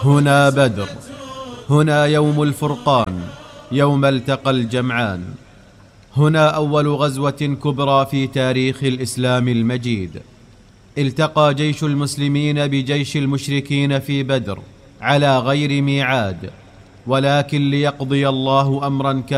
هنا بدر، هنا يوم الفرقان، يوم التقى الجمعان. هنا أول غزوة كبرى في تاريخ الإسلام المجيد. التقى جيش المسلمين بجيش المشركين في بدر على غير ميعاد، ولكن ليقضي الله أمرا كان